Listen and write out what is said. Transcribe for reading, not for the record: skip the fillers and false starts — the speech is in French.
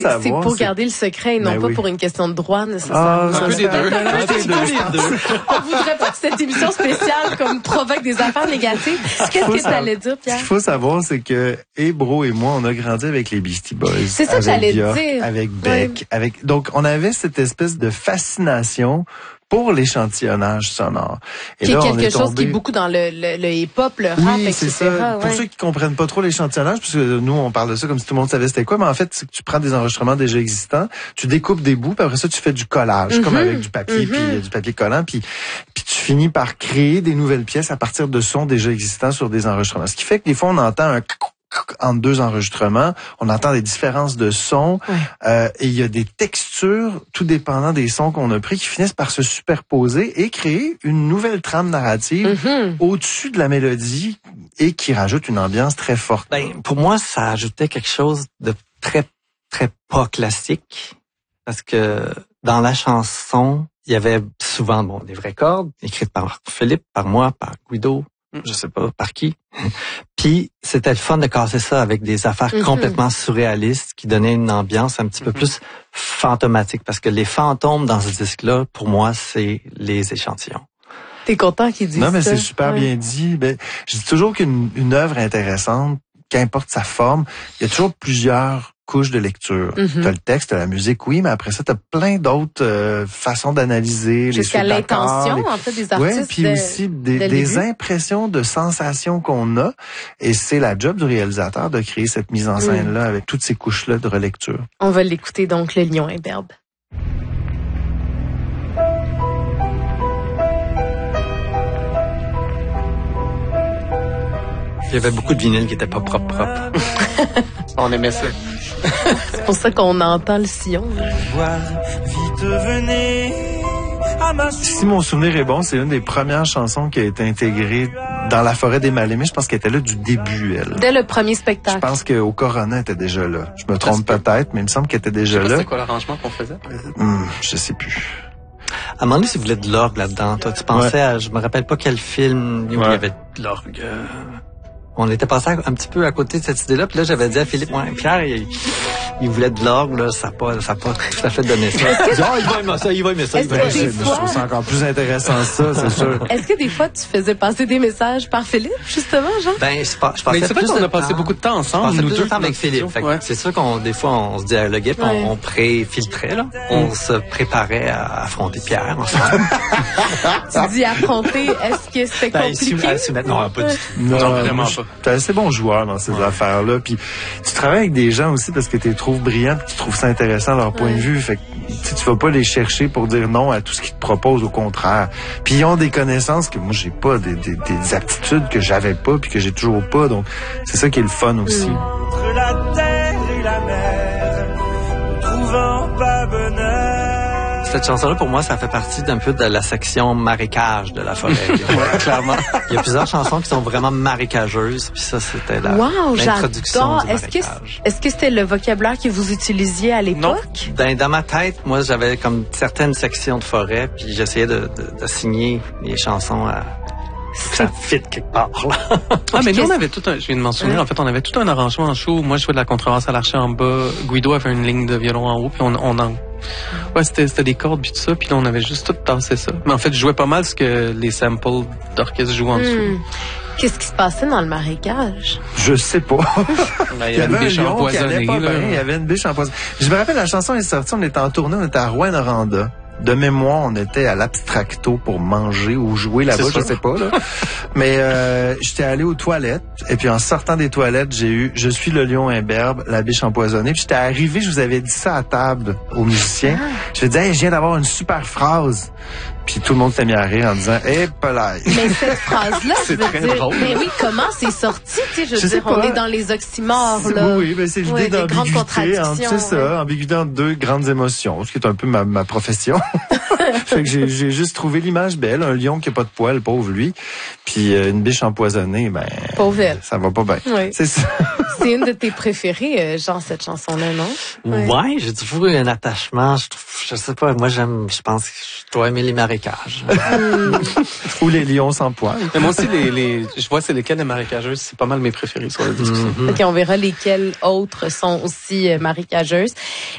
C'est pour garder le secret et non pas pour une question de droit, nécessairement. Un peu des deux. On voudrait pas que cette émission spéciale comme provoque des affaires négatives. Qu'est-ce que tu allais dire, Pierre? Ce qu'il faut savoir, c'est que Bro et moi, on a grandi avec les Beastie Boys. C'est ça que j'allais dire. Avec Beck. Donc, on avait cette espèce de fascination pour l'échantillonnage sonore. Et là, quelque chose qui est beaucoup dans le hip-hop, le rap, etc. C'est ça. Pour ceux qui comprennent pas trop l'échantillonnage, parce que nous, on parle de ça comme si tout le monde savait c'était quoi, mais en fait, c'est que tu prends des enregistrements déjà existants, tu découpes des bouts, puis après ça, tu fais du collage, comme avec du papier, puis du papier collant, puis tu finis par créer des nouvelles pièces à partir de sons déjà existants sur des enregistrements. Ce qui fait que des fois, on entend un entre deux enregistrements, on entend des différences de sons et il y a des textures, tout dépendant des sons qu'on a pris, qui finissent par se superposer et créer une nouvelle trame narrative au-dessus de la mélodie et qui rajoute une ambiance très forte. Pour moi, ça ajoutait quelque chose de très, très pas classique parce que dans la chanson, il y avait souvent des vraies cordes écrites par Philippe, par moi, par Guido, je sais pas par qui. Puis c'était le fun de casser ça avec des affaires complètement surréalistes qui donnaient une ambiance un petit peu plus fantomatique parce que les fantômes dans ce disque-là, pour moi, c'est les échantillons. T'es content qu'ils disent ça? Non, mais c'est super bien dit. Je dis toujours qu'une œuvre intéressante, qu'importe sa forme, il y a toujours plusieurs couches de lecture. T'as le texte, t'as la musique, oui, mais après ça, t'as plein d'autres façons d'analyser. Jusqu'à l'intention, en fait, des artistes. Oui, puis aussi des impressions de sensations qu'on a. Et c'est la job du réalisateur de créer cette mise en scène-là avec toutes ces couches-là de relecture. On va l'écouter donc, Le Lion imberbe. Il y avait beaucoup de vinyles qui étaient pas propres. On aimait ça. C'est pour ça qu'on entend le sillon. Si mon souvenir est bon, c'est une des premières chansons qui a été intégrée dans La Forêt des Mal-Aimés. Je pense qu'elle était là du début, elle. Dès le premier spectacle. Je pense qu'au Corona, elle était déjà là. Je me trompe peut-être, mais il me semble qu'elle était déjà là. C'est quoi l'arrangement qu'on faisait? Je sais plus. À un moment donné, si vous voulez de l'orgue là-dedans, toi, tu pensais à, je me rappelle pas quel film où il y avait de l'orgue. On était passé un petit peu à côté de cette idée-là, puis là, j'avais dit à Philippe, Pierre, il voulait de l'orgue, là, ça a pas tout à fait donné ça. Il va aimer ça, il va aimer ça. Je trouve ça encore plus intéressant ça, c'est sûr. Est-ce que des fois, tu faisais passer des messages par Philippe, justement, Jean? Je passais c'est vrai qu'on a passé beaucoup de temps ensemble, nous deux. Avec Philippe. C'est sûr des fois, on se dialoguait, puis on pré-filtrait, là. On se préparait à affronter Pierre, ensemble. Tu dis affronter, est-ce que c'était compliqué? Non, pas du tout. Non, vraiment pas. T'es assez bon joueur dans ces affaires-là. Puis tu travailles avec des gens aussi parce que tu les trouves brillants et tu trouves ça intéressant leur point de vue. Fait que tu vas pas les chercher pour dire non à tout ce qu'ils te proposent, au contraire. Puis ils ont des connaissances que moi j'ai pas, des aptitudes que j'avais pas puis que j'ai toujours pas. Donc c'est ça qui est le fun aussi. Entre la terre et la mer, ne trouvant pas bonheur. Cette chanson-là, pour moi, ça fait partie d'un peu de la section marécage de La Forêt. Clairement. Il y a plusieurs chansons qui sont vraiment marécageuses, puis ça, c'était l'introduction du marécage. Est-ce que c'était le vocabulaire que vous utilisiez à l'époque? Dans ma tête, moi, j'avais comme certaines sections de forêt, puis j'essayais d'assigner les chansons à... Ça fit quelque part, là. Mais nous, on avait je viens de m'en souvenir, en fait, on avait tout un arrangement en show. Moi, je jouais de la contrebasse à l'archer en bas. Guido avait une ligne de violon en haut, puis c'était des cordes puis tout ça, puis là, on avait juste tout tassé ça. Mais en fait, je jouais pas mal ce que les samples d'orchestre jouent en dessous. Qu'est-ce qui se passait dans le marécage? Je sais pas. Il y avait une biche empoisonnée. Il y avait une biche empoisonnée. Je me rappelle, la chanson est sortie, on était en tournée, on était à Rouyn-Noranda. De mémoire, on était à l'Abstracto pour manger ou jouer là-bas, je sais pas, là. Mais j'étais allé aux toilettes, et puis en sortant des toilettes, j'ai eu « Je suis le lion imberbe, la biche empoisonnée ». Puis j'étais arrivé, je vous avais dit ça à table aux musiciens. Je disais hey, « Je viens d'avoir une super phrase ». Puis tout le monde s'est mis à rire en disant « Eh, pelaille ». Mais cette phrase-là, je veux dire, drôle. Mais oui, comment c'est sorti? Tu sais, je veux dire, on est dans les oxymores, là. Oui, mais c'est l'idée d'ambiguïté, c'est ça, ambiguïté entre deux grandes émotions, ce qui est un peu ma profession. Fait que j'ai juste trouvé l'image belle, un lion qui a pas de poils, pauvre lui, puis une biche empoisonnée, pauvre elle. Ça va pas bien. Oui. C'est ça. C'est une de tes préférées, genre cette chanson-là, non? Ouais, j'ai toujours eu un attachement. Je sais pas, moi je pense que je dois aimer les marécages. Ou les lions sans poils. Mais moi aussi, je vois c'est lesquels les marécageuses, c'est pas mal mes préférés sur le disque. OK, on verra lesquelles autres sont aussi marécageuses.